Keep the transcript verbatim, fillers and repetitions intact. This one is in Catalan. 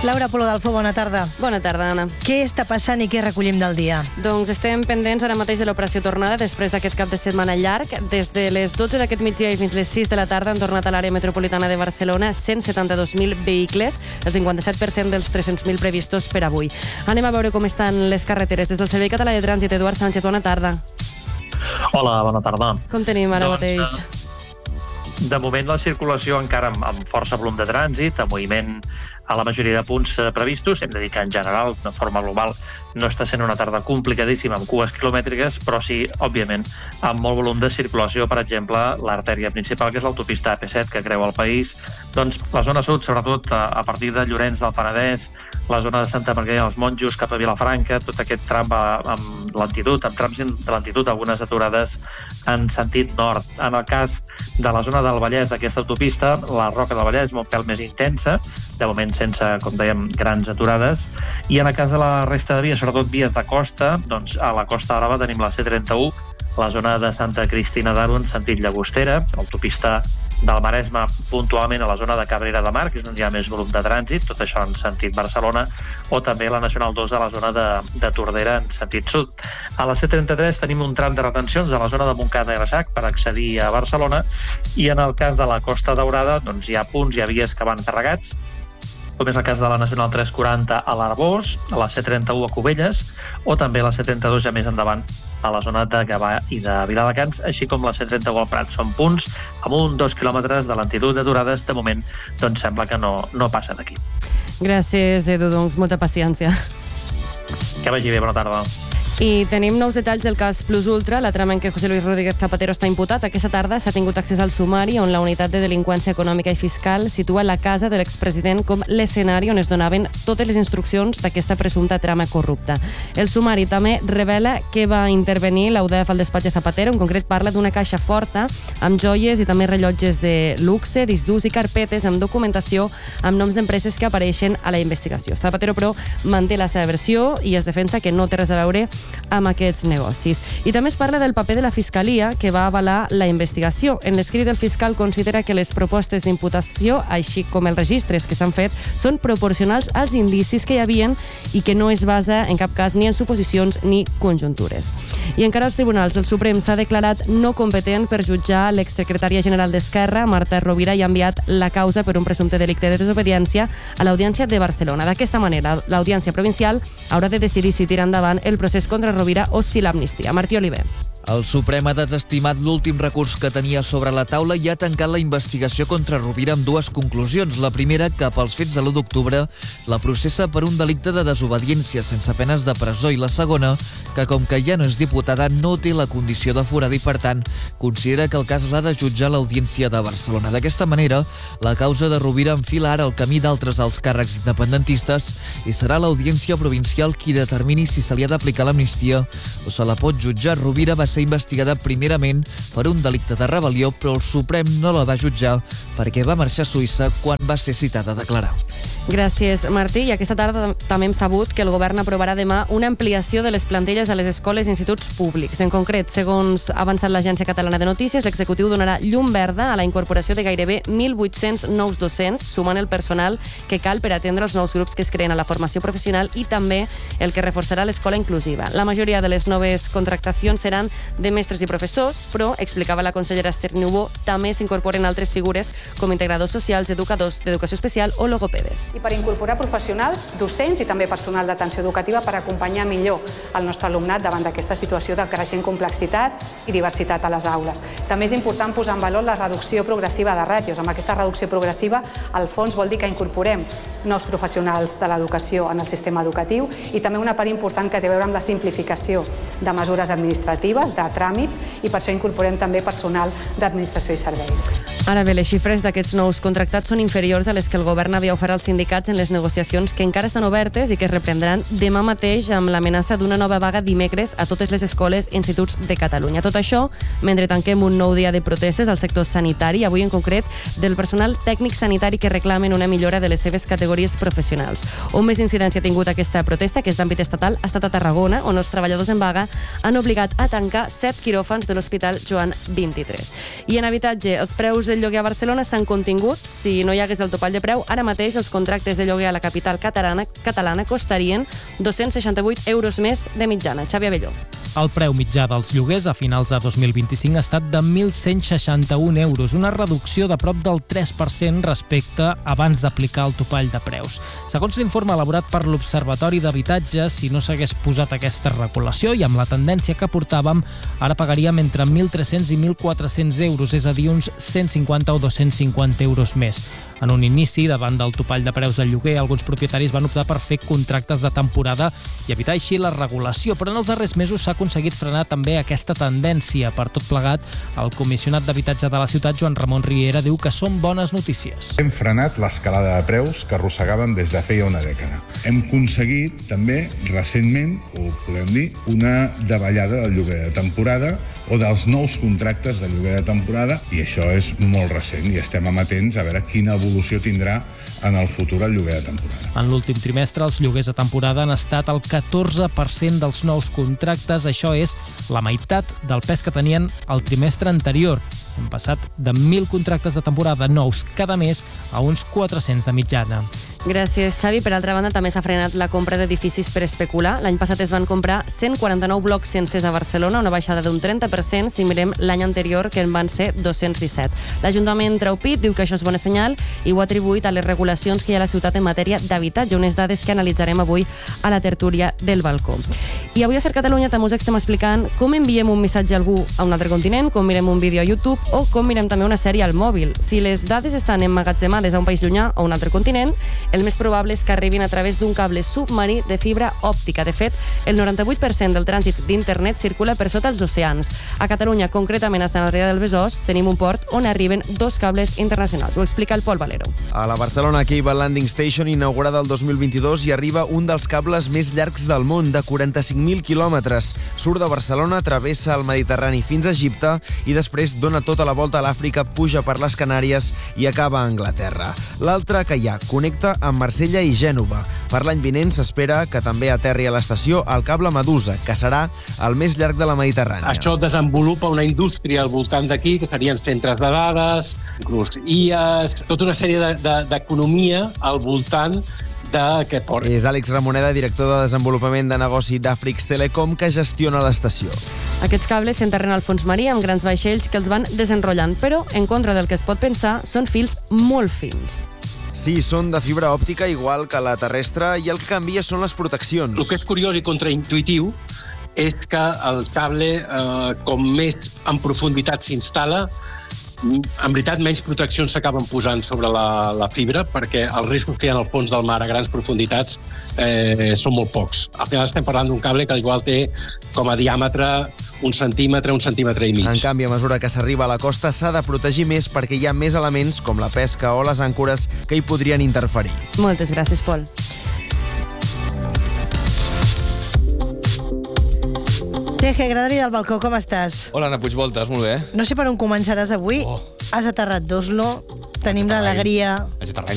Laura Polo d'Alfo, bona tarda. Bona tarda, Anna. Què està passant i què recollim del dia? Doncs estem pendents ara mateix de l'operació tornada després d'aquest cap de setmana llarg. Des de les dotze d'aquest migdia i fins les sis de la tarda han tornat a l'àrea metropolitana de Barcelona cent setanta-dos mil vehicles, el cinquanta-set per cent dels tres-cents mil previstos per avui. Anem a veure com estan les carreteres. Des del Servei Català de Trànsit, Eduard Sánchez, bona tarda. Hola, bona tarda. Com tenim ara doncs, mateix? De moment la circulació encara amb, amb força volum de trànsit, amb moviment a la majoria de punts previstos. Hem de dir que en general, de forma global, no està sent una tarda complicadíssima amb cues quilomètriques, però sí, òbviament, amb molt volum de circulació. Per exemple, l'artèria principal, que és l'autopista A P set, que creua el país. Doncs la zona sud, sobretot a partir de Llorenç del Penedès, la zona de Santa Margarida dels Monjos cap a Vilafranca, tot aquest tram va amb lentitud, amb trams de lentitud, algunes aturades en sentit nord. En el cas de la zona del Vallès, d'aquesta autopista, la Roca del Vallès és un pèl més intensa, de moment sense, com dèiem, grans aturades. I en el cas de la resta de vies, sobretot vies de costa, doncs a la Costa Brava tenim la C trenta-u, la zona de Santa Cristina d'Aro en sentit Llagostera, l'autopista del Maresme puntualment a la zona de Cabrera de Mar, que és on hi ha més volum de trànsit, tot això en sentit Barcelona, o també la Nacional dos a la zona de, de Tordera en sentit sud. A la C trenta-tres tenim un tram de retencions a la zona de Montcada i Reixac per accedir a Barcelona, i en el cas de la Costa Daurada doncs hi ha punts, hi ha vies que van carregats, com és el cas de la Nacional tres quaranta a l'Arbós, a la C trenta-u a Cubelles, o també la C trenta-dos ja més endavant a la zona de Gavà i de Viladecans, així com la C trenta-u al Prat. Són punts amb un dos quilòmetres de lentitud d'aturades. De moment, doncs sembla que no, no passa d'aquí. Gràcies, Edu, doncs molta paciència. Que vagi bé, bona tarda. I tenim nous detalls del cas Plus Ultra, la trama en què José Luis Rodríguez Zapatero està imputat. Aquesta tarda s'ha tingut accés al sumari on la unitat de delinqüència econòmica i fiscal situa la casa de l'expresident com l'escenari on es donaven totes les instruccions d'aquesta presumpta trama corrupta. El sumari també revela que va intervenir l'U D E F al despatx de Zapatero. En concret parla d'una caixa forta amb joies i també rellotges de luxe, discs durs i carpetes amb documentació amb noms d'empreses que apareixen a la investigació. Zapatero, però, manté la seva versió i es defensa que no té res a veure amb aquests negocis. I també es parla del paper de la Fiscalia, que va avalar la investigació. En l'escrit del fiscal considera que les propostes d'imputació, així com els registres que s'han fet, són proporcionals als indicis que hi havien i que no es basa en cap cas ni en suposicions ni conjuntures. I encara als tribunals, el Suprem s'ha declarat no competent per jutjar l'exsecretària general d'Esquerra, Marta Rovira, i ha enviat la causa per un presumpte delicte de desobediència a l'Audiència de Barcelona. D'aquesta manera, l'Audiència Provincial haurà de decidir si tira endavant el procés contra Rovira o si l'amnistia. Martí Oliver. El Suprem ha desestimat l'últim recurs que tenia sobre la taula i ha tancat la investigació contra Rovira amb dues conclusions. La primera, que pels fets de l'u d'octubre la processa per un delicte de desobediència sense penes de presó, i la segona, que com que ja no és diputada no té la condició de forada i per tant considera que el cas l'ha de jutjar l'Audiència de Barcelona. D'aquesta manera, la causa de Rovira enfila ara el camí d'altres alts càrrecs independentistes i serà l'Audiència Provincial qui determini si se li ha d'aplicar l'amnistia o se la pot jutjar. Rovira va ser investigada primerament per un delicte de rebel·lió, però el Suprem no la va jutjar perquè va marxar a Suïssa quan va ser citada a declarar. Gràcies, Martí. I aquesta tarda també hem sabut que el govern aprovarà demà una ampliació de les plantilles a les escoles i instituts públics. En concret, segons ha avançat l'Agència Catalana de Notícies, l'executiu donarà llum verda a la incorporació de gairebé mil vuit-cents nous docents, sumant el personal que cal per atendre els nous grups que es creen a la formació professional i també el que reforçarà l'escola inclusiva. La majoria de les noves contractacions seran de mestres i professors, però, explicava la consellera Esther Niubó, també s'incorporen altres figures com integradors socials, educadors d'educació especial o logopedes. I per incorporar professionals, docents i també personal d'atenció educativa per acompanyar millor el nostre alumnat davant d'aquesta situació de creixent complexitat i diversitat a les aules. També és important posar en valor la reducció progressiva de ràtios. Amb aquesta reducció progressiva, al fons vol dir que incorporem nous professionals de l'educació en el sistema educatiu i també una part important que té a veure amb la simplificació de mesures administratives, de tràmits, i per això incorporem també personal d'administració i serveis. Ara bé, les xifres d'aquests nous contractats són inferiors a les que el govern havia ofert als sindicats en les negociacions que encara estan obertes i que es reprendran demà mateix amb l'amenaça d'una nova vaga dimecres a totes les escoles i instituts de Catalunya. Tot això mentre tanquem un nou dia de protestes al sector sanitari, avui en concret del personal tècnic sanitari que reclamen una millora de les seves categories professionals. On més incidència ha tingut aquesta protesta, que és d'àmbit estatal, ha estat a Tarragona, on els treballadors en vaga han obligat a tancar set quiròfans de l'Hospital Joan vint-i-tres. I en habitatge, els preus del lloguer a Barcelona s'han contingut. Si no hi hagués el topall de preu, ara mateix els contractes de lloguer a la capital catalana, catalana costarien dos-cents seixanta-vuit euros més de mitjana. Xavi Abelló. El preu mitjà dels lloguers a finals de dos mil vint-i-cinc ha estat de mil cent seixanta-un euros, una reducció de prop del tres per cent respecte abans d'aplicar el topall de preus. Segons l'informe elaborat per l'Observatori d'Habitatge, si no s'hagués posat aquesta regulació i amb la tendència que portàvem, ara pagaríem entre mil tres-cents i mil quatre-cents euros, és a dir, uns cent cinquanta o dos-cents cinquanta euros més. En un inici, davant del topall de preus del lloguer, alguns propietaris van optar per fer contractes de temporada i evitar així la regulació, però en els darrers mesos s'ha aconseguit frenar també aquesta tendència. Per tot plegat, el comissionat d'habitatge de la ciutat, Joan Ramon Riera, diu que són bones notícies. Hem frenat l'escalada de preus que arrossegàvem des de feia una dècada. Hem aconseguit també, recentment, ho podem dir, una davallada del lloguer de temporada o dels nous contractes de lloguer de temporada, i això és molt recent i estem amatents a veure quina evolució tindrà en el futur el lloguer de temporada. En l'últim trimestre, els lloguers de temporada han estat el catorze per cent dels nous contractes. Això és la meitat del pes que tenien el trimestre anterior. Hem passat de mil contractes de temporada nous cada mes a uns quatre-cents de mitjana. Gràcies, Xavi. Per altra banda, també s'ha frenat la compra d'edificis per especular. L'any passat es van comprar cent quaranta-nou blocs sencers a Barcelona, una baixada d'un trenta per cent si mirem l'any anterior, que en van ser dos-cents disset. L'Ajuntament treu pit, diu que això és bona senyal i ho ha atribuït a les regulacions que hi ha a la ciutat en matèria d'habitatge, unes dades que analitzarem avui a la tertúlia del balcó. I avui a Ser Catalunya també us estem explicant com enviem un missatge a algú a un altre continent, com mirem un vídeo a YouTube o com mirem també una sèrie al mòbil. Si les dades estan emmagatzemades a un país llunyà o a un altre continent, el més probable és que arribin a través d'un cable submarí de fibra òptica. De fet, el noranta-vuit per cent del trànsit d'internet circula per sota els oceans. A Catalunya, concretament a Sant Adrià del Besòs, tenim un port on arriben dos cables internacionals. Ho explica el Pol Valero. A la Barcelona Cable Landing Station, inaugurada el dos mil vint-i-dos, hi arriba un dels cables més llargs del món, de quaranta-cinc mil quilòmetres. Surt de Barcelona, travessa el Mediterrani fins a Egipte i després dona tota la volta a l'Àfrica, puja per les Canàries i acaba a Anglaterra. L'altre que hi ha connecta amb Marsella i Gènova. Per l'any vinent s'espera que també aterri a l'estació el cable Medusa, que serà el més llarg de la Mediterrània. Això desenvolupa una indústria al voltant d'aquí, que serien centres de dades, inclús I A S, tota una sèrie de, de, d'economia al voltant d'aquest port. És Àlex Ramoneda, director de desenvolupament de negoci d'Afrix Telecom, que gestiona l'estació. Aquests cables s'enterren al fons marí amb grans vaixells que els van desenrotllant, però, en contra del que es pot pensar, són fils molt fins. Sí, són de fibra òptica igual que la terrestre i el que canvia són les proteccions. El que és curiós i contraintuitiu és que el cable, eh, com més en profunditat s'instal·la, en veritat menys proteccions s'acaben posant sobre la, la fibra, perquè els riscos que hi ha al fons del mar a grans profunditats eh, són molt pocs. Al final estem parlant d'un cable que igual té com a diàmetre un centímetre, un centímetre i mig. En canvi, a mesura que s'arriba a la costa s'ha de protegir més perquè hi ha més elements com la pesca o les àncores que hi podrien interferir. Moltes gràcies, Pol. Teje, Gradari del balcó, com estàs? Hola, Anna Puigvoltes, molt bé. No sé per on començaràs avui. Oh. Has aterrat d'Oslo, tenim l'alegria... Vaig aterrar